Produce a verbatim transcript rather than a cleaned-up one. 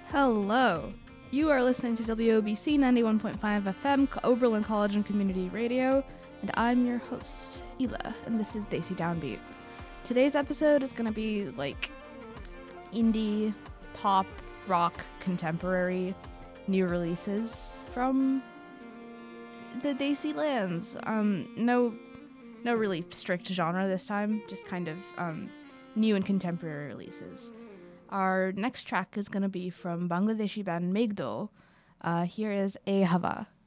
Hello. You are listening to W O B C ninety-one point five F M, Oberlin College and Community Radio, and I'm your host, Ela, and this is Desi Downbeat. Today's episode is going to be like indie, pop, rock, contemporary new releases from the Desi lands. Um, no, no really strict genre this time, just kind of um, new and contemporary releases. Our next track is going to be from Bangladeshi band Megdol. Uh, here is A Hava.